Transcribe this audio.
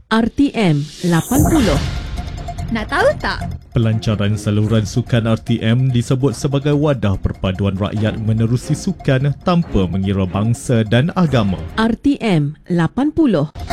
RTM 80. Nak tahu tak? Pelancaran saluran sukan RTM disebut sebagai wadah perpaduan rakyat menerusi sukan tanpa mengira bangsa dan agama. RTM 80.